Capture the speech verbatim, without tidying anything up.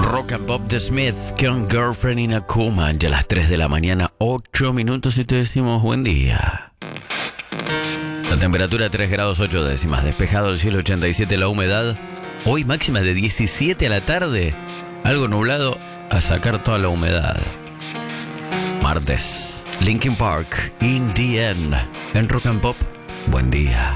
Rock and Pop The Smith con Girlfriend in a Coma. Ya a las tres de la mañana, ocho minutos y te decimos buen día. La temperatura tres grados ocho décimas. Despejado el cielo, ochenta y siete la humedad. Hoy máxima de diecisiete a la tarde. Algo nublado, a sacar toda la humedad. Martes, Linkin Park, In the End. En Rock and Pop, buen día.